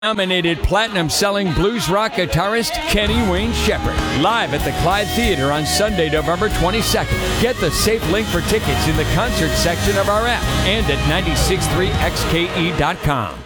Nominated platinum-selling blues rock guitarist Kenny Wayne Shepherd. Live at the Clyde Theater on Sunday, November 22nd. Get the safe link for tickets in the concert section of our app and at 963xke.com.